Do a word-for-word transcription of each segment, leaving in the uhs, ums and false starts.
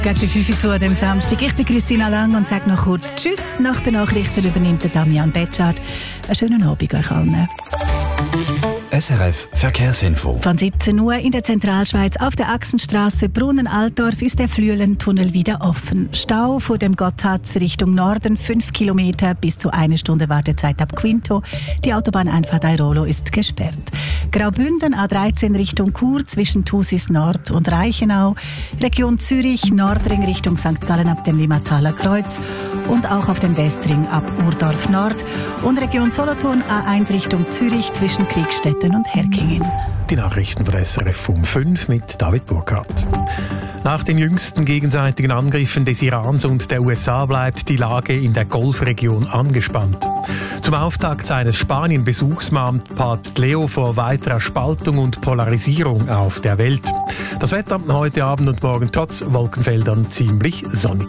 Geht bei fünf Uhr zu an dem Samstag. Ich bin Christina Lang und sage noch kurz Tschüss. Nach den Nachrichten übernimmt der Damian Betschart. Einen schönen Abend euch allen. S R F Verkehrsinfo. Von siebzehn Uhr in der Zentralschweiz auf der Achsenstraße Brunnen-Altdorf ist der Flüelentunnel wieder offen. Stau vor dem Gotthardz Richtung Norden, fünf Kilometer bis zu eine Stunde Wartezeit ab Quinto. Die Autobahneinfahrt Airolo ist gesperrt. Graubünden A dreizehn Richtung Chur zwischen Thusis Nord und Reichenau. Region Zürich Nordring Richtung Sankt Gallen ab dem Limmataler Kreuz. Und auch auf dem Westring ab Urdorf Nord. Und Region Solothurn A eins Richtung Zürich zwischen Kriegstetten und Herkingen. Die Nachrichten von S R F um fünf mit David Burkhardt. Nach den jüngsten gegenseitigen Angriffen des Irans und der U S A bleibt die Lage in der Golfregion angespannt. Zum Auftakt seines Spanien-Besuchs mahnt Papst Leo vor weiterer Spaltung und Polarisierung auf der Welt. Das Wetter heute Abend und morgen trotz Wolkenfeldern ziemlich sonnig.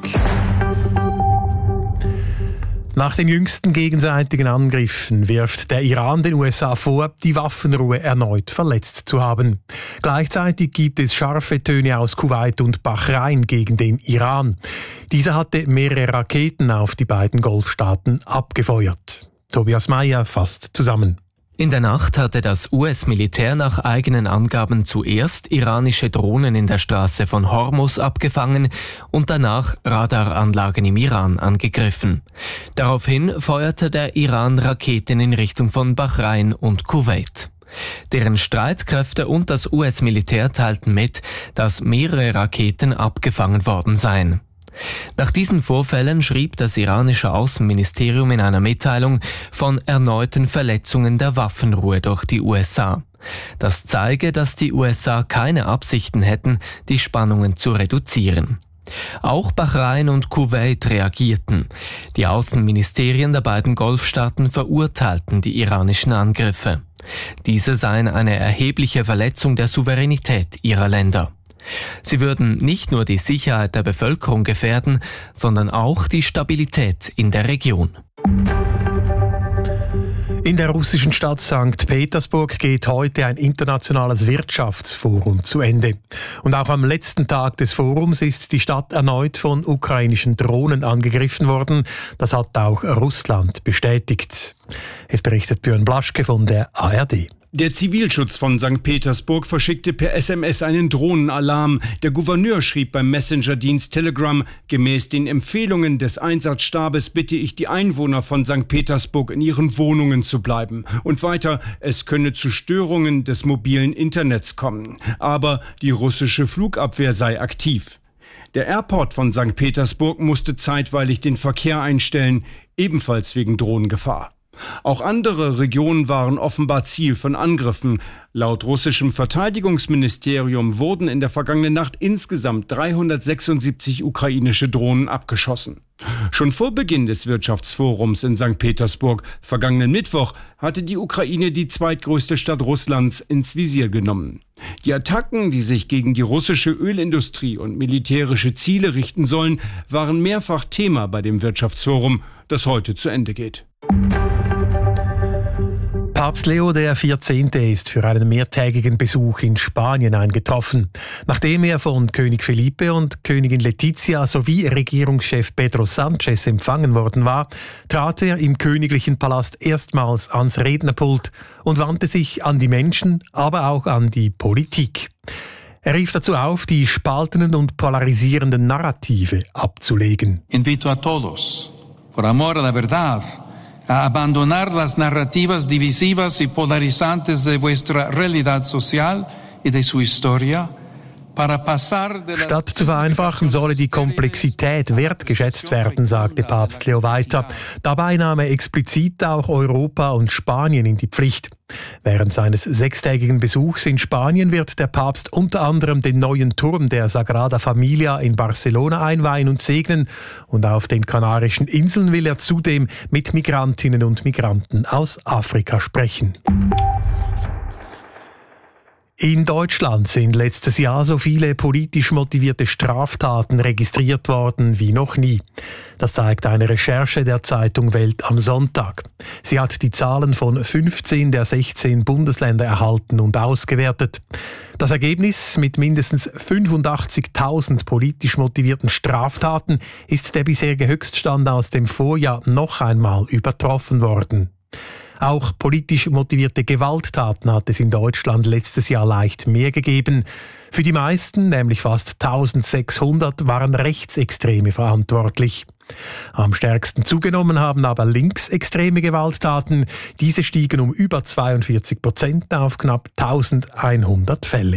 Nach den jüngsten gegenseitigen Angriffen wirft der Iran den U S A vor, die Waffenruhe erneut verletzt zu haben. Gleichzeitig gibt es scharfe Töne aus Kuwait und Bahrain gegen den Iran. Dieser hatte mehrere Raketen auf die beiden Golfstaaten abgefeuert. Tobias Meyer fasst zusammen. In der Nacht hatte das U S-Militär nach eigenen Angaben zuerst iranische Drohnen in der Straße von Hormuz abgefangen und danach Radaranlagen im Iran angegriffen. Daraufhin feuerte der Iran Raketen in Richtung von Bahrain und Kuwait. Deren Streitkräfte und das U S-Militär teilten mit, dass mehrere Raketen abgefangen worden seien. Nach diesen Vorfällen schrieb das iranische Außenministerium in einer Mitteilung von erneuten Verletzungen der Waffenruhe durch die U S A. Das zeige, dass die U S A keine Absichten hätten, die Spannungen zu reduzieren. Auch Bahrain und Kuwait reagierten. Die Außenministerien der beiden Golfstaaten verurteilten die iranischen Angriffe. Diese seien eine erhebliche Verletzung der Souveränität ihrer Länder. Sie würden nicht nur die Sicherheit der Bevölkerung gefährden, sondern auch die Stabilität in der Region. In der russischen Stadt Sankt Petersburg geht heute ein internationales Wirtschaftsforum zu Ende. Und auch am letzten Tag des Forums ist die Stadt erneut von ukrainischen Drohnen angegriffen worden. Das hat auch Russland bestätigt. Es berichtet Björn Blaschke von der A R D. Der Zivilschutz von Sankt Petersburg verschickte per S M S einen Drohnenalarm. Der Gouverneur schrieb beim Messenger-Dienst Telegram: Gemäß den Empfehlungen des Einsatzstabes bitte ich die Einwohner von Sankt Petersburg, in ihren Wohnungen zu bleiben. Und weiter, es könne zu Störungen des mobilen Internets kommen. Aber die russische Flugabwehr sei aktiv. Der Airport von Sankt Petersburg musste zeitweilig den Verkehr einstellen, ebenfalls wegen Drohnengefahr. Auch andere Regionen waren offenbar Ziel von Angriffen. Laut russischem Verteidigungsministerium wurden in der vergangenen Nacht insgesamt dreihundertsechsundsiebzig ukrainische Drohnen abgeschossen. Schon vor Beginn des Wirtschaftsforums in Sankt Petersburg, vergangenen Mittwoch, hatte die Ukraine die zweitgrößte Stadt Russlands ins Visier genommen. Die Attacken, die sich gegen die russische Ölindustrie und militärische Ziele richten sollen, waren mehrfach Thema bei dem Wirtschaftsforum, das heute zu Ende geht. Papst Leo der vierzehnte ist für einen mehrtägigen Besuch in Spanien eingetroffen. Nachdem er von König Felipe und Königin Letizia sowie Regierungschef Pedro Sánchez empfangen worden war, trat er im königlichen Palast erstmals ans Rednerpult und wandte sich an die Menschen, aber auch an die Politik. Er rief dazu auf, die spaltenden und polarisierenden Narrative abzulegen. Invito a todos, por amor a la verdad, a abandonar las narrativas divisivas y polarizantes de vuestra realidad social y de su historia. Statt zu vereinfachen, solle die Komplexität wertgeschätzt werden, sagte Papst Leo weiter. Dabei nahm er explizit auch Europa und Spanien in die Pflicht. Während seines sechstägigen Besuchs in Spanien wird der Papst unter anderem den neuen Turm der Sagrada Familia in Barcelona einweihen und segnen. Und auf den Kanarischen Inseln will er zudem mit Migrantinnen und Migranten aus Afrika sprechen. In Deutschland sind letztes Jahr so viele politisch motivierte Straftaten registriert worden wie noch nie. Das zeigt eine Recherche der Zeitung Welt am Sonntag. Sie hat die Zahlen von fünfzehn der sechzehn Bundesländer erhalten und ausgewertet. Das Ergebnis: mit mindestens fünfundachtzigtausend politisch motivierten Straftaten ist der bisherige Höchststand aus dem Vorjahr noch einmal übertroffen worden. Auch politisch motivierte Gewalttaten hat es in Deutschland letztes Jahr leicht mehr gegeben. Für die meisten, nämlich fast eintausendsechshundert, waren Rechtsextreme verantwortlich. Am stärksten zugenommen haben aber linksextreme Gewalttaten. Diese stiegen um über zweiundvierzig Prozent auf knapp eintausendeinhundert Fälle.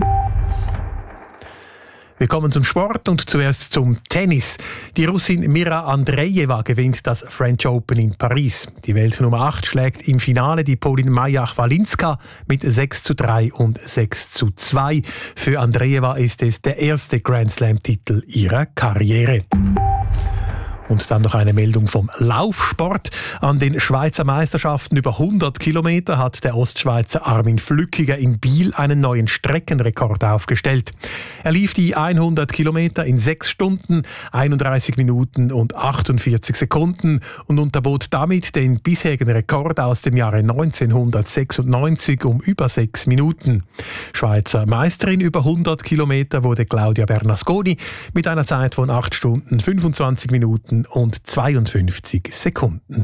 Wir kommen zum Sport und zuerst zum Tennis. Die Russin Mira Andreeva gewinnt das French Open in Paris. Die Weltnummer acht schlägt im Finale die Polin Maja Chwalinska mit sechs zu drei und sechs zu zwei. Für Andreeva ist es der erste Grand Slam-Titel ihrer Karriere. Und dann noch eine Meldung vom Laufsport. An den Schweizer Meisterschaften über hundert Kilometer hat der Ostschweizer Armin Flückiger in Biel einen neuen Streckenrekord aufgestellt. Er lief die hundert Kilometer in sechs Stunden, einunddreißig Minuten und achtundvierzig Sekunden und unterbot damit den bisherigen Rekord aus dem Jahre neunzehnhundertsechsundneunzig um über sechs Minuten. Schweizer Meisterin über hundert Kilometer wurde Claudia Bernasconi mit einer Zeit von acht Stunden, fünfundzwanzig Minuten und zweiundfünfzig Sekunden.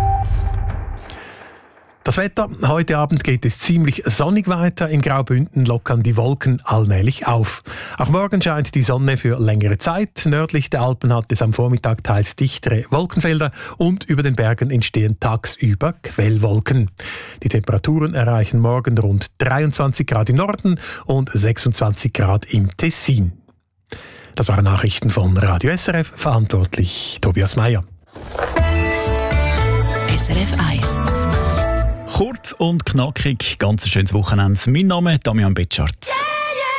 Das Wetter: Heute Abend geht es ziemlich sonnig weiter. In Graubünden lockern die Wolken allmählich auf. Auch morgen scheint die Sonne für längere Zeit. Nördlich der Alpen hat es am Vormittag teils dichtere Wolkenfelder und über den Bergen entstehen tagsüber Quellwolken. Die Temperaturen erreichen morgen rund dreiundzwanzig Grad im Norden und sechsundzwanzig Grad im Tessin. Das waren Nachrichten von Radio S R F, verantwortlich Tobias Meyer. S R F eins. Kurz und knackig, ganz ein schönes Wochenende. Mein Name ist Damian Betschart.